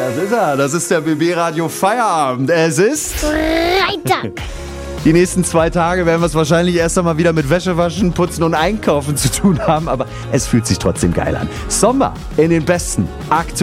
das ist er. Das ist der BB Radio Feierabend. Es ist Freitag. Die nächsten 2 Tage werden wir es wahrscheinlich erst einmal wieder mit Wäschewaschen, Putzen und Einkaufen zu tun haben, aber es fühlt sich trotzdem geil an. Sommer in den besten aktuellen